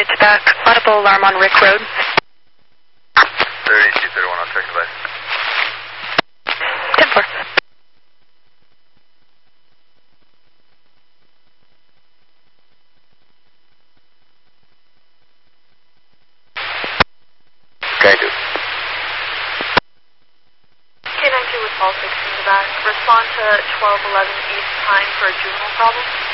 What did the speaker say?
back. Audible alarm on Rick Road. 3231, I'll check the device. 10-4. Going to. K92 with Paul 6 in the back. Respond to 1211 East Pine for a juvenile problem.